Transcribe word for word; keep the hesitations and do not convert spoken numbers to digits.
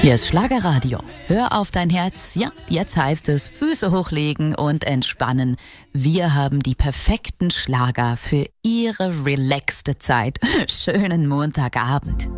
Hier ist Schlagerradio. Hör auf dein Herz. Ja, jetzt heißt es Füße hochlegen und entspannen. Wir haben die perfekten Schlager für Ihre relaxte Zeit. Schönen Montagabend.